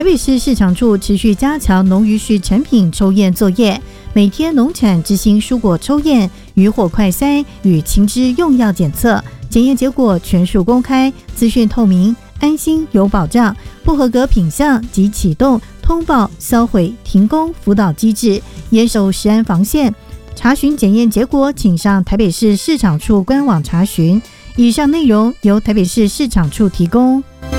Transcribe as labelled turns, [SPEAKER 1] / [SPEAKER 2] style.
[SPEAKER 1] 台北市市场处持续加强农渔畜产品抽验作业，每天农产执行蔬果抽验、渔获快筛与禽只用药检测，检验结果全数公开，资讯透明，安心有保障。不合格品项即启动通报、销毁、停工辅导机制，严守食安防线。查询检验结果，请上台北市市场处官网查询。以上内容由台北市市场处提供。